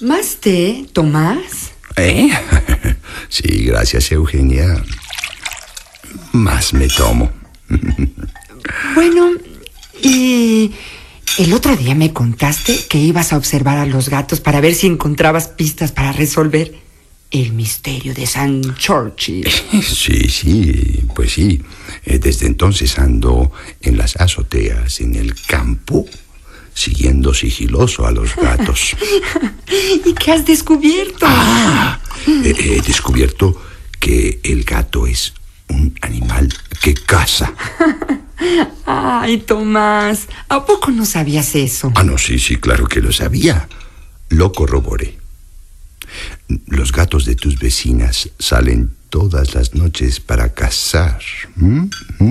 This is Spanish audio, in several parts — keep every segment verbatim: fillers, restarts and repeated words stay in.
¿Más té, Tomás? ¿Eh? Sí, gracias, Eugenia. Más me tomo. Bueno, y el otro día me contaste que ibas a observar a los gatos para ver si encontrabas pistas para resolver el misterio de San Churchill. Sí, sí, pues sí. Desde entonces ando en las azoteas, en el campo, siguiendo sigiloso a los gatos. ¿Y qué has descubierto? Ah, he, he descubierto que el gato es un animal que caza. Ay, Tomás, ¿a poco no sabías eso? Ah, no, sí, sí, claro que lo sabía. Lo corroboré. Los gatos de tus vecinas salen todas las noches para cazar. ¿Mm?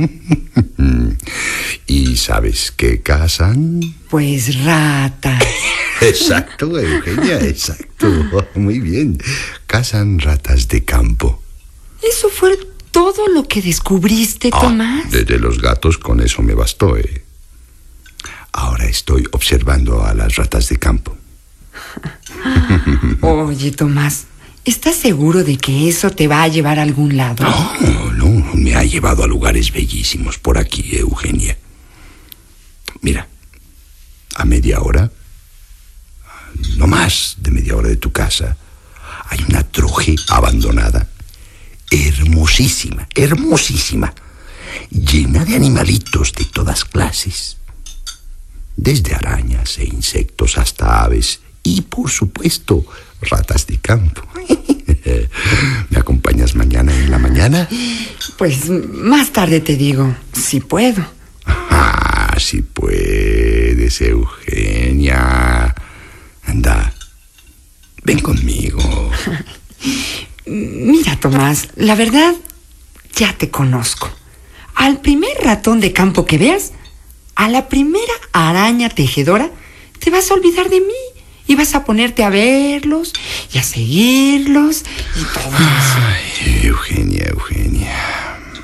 ¿Y sabes qué cazan? Pues ratas. Exacto, Eugenia, exacto. Muy bien. Cazan ratas de campo. ¿Eso fue todo lo que descubriste, Ah, Tomás? desde los gatos con eso me bastó, ¿eh? Ahora estoy observando a las ratas de campo. Oye, Tomás, ¿estás seguro de que eso te va a llevar a algún lado? No, no, me ha llevado a lugares bellísimos por aquí, Eugenia. Mira, a media hora, no más de media hora de tu casa, hay una troje abandonada, hermosísima, hermosísima, llena de animalitos de todas clases, desde arañas e insectos hasta aves y, por supuesto, ratas de campo. ¿Me acompañas mañana en la mañana? Pues más tarde te digo, si puedo. Ah, si puedes, Eugenia. Anda, ven conmigo. Mira, Tomás, la verdad, ya te conozco. Al primer ratón de campo que veas, a la primera araña tejedora, te vas a olvidar de mí. Y vas a ponerte a verlos y a seguirlos y todo eso. Ay, Eugenia, Eugenia.